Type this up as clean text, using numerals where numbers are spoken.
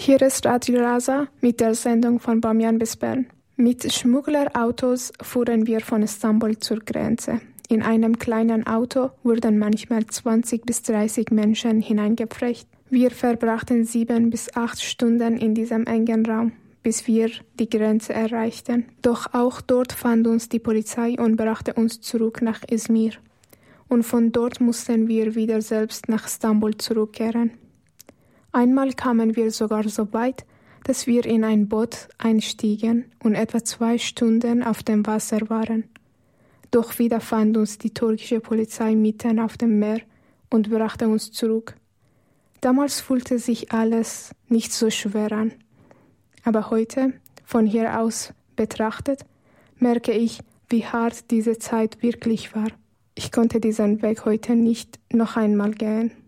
Hier ist Radio Rasa mit der Sendung von Bamiyan bis Bern. Mit Schmugglerautos fuhren wir von Istanbul zur Grenze. In einem kleinen Auto wurden manchmal 20 bis 30 Menschen hineingepfercht. Wir verbrachten 7 bis 8 Stunden in diesem engen Raum, bis wir die Grenze erreichten. Doch auch dort fand uns die Polizei und brachte uns zurück nach Izmir. Und von dort mussten wir wieder selbst nach Istanbul zurückkehren. Einmal kamen wir sogar so weit, dass wir in ein Boot einstiegen und etwa 2 Stunden auf dem Wasser waren. Doch wieder fand uns die türkische Polizei mitten auf dem Meer und brachte uns zurück. Damals fühlte sich alles nicht so schwer an. Aber heute, von hier aus betrachtet, merke ich, wie hart diese Zeit wirklich war. Ich konnte diesen Weg heute nicht noch einmal gehen.